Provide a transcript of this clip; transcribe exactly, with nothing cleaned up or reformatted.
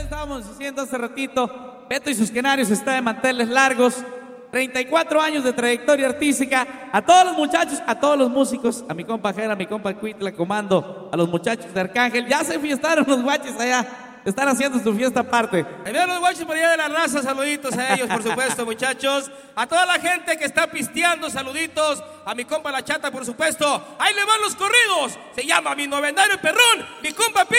estábamos diciendo hace ratito, Beto y sus Canarios está de manteles largos, treinta y cuatro años de trayectoria artística. A todos los muchachos, a todos los músicos, a mi compa Jera, a mi compa Cuitla Comando, a los muchachos de Arcángel, ya se fiestaron los guaches allá, están haciendo su fiesta aparte. Ahí veo los guachos por allá de la raza, saluditos a ellos, por supuesto, muchachos. A toda la gente que está pisteando, saluditos. A mi compa La Chata, por supuesto. Ahí le van los corridos. Se llama Mi Novenario Perrón, mi compa Pi.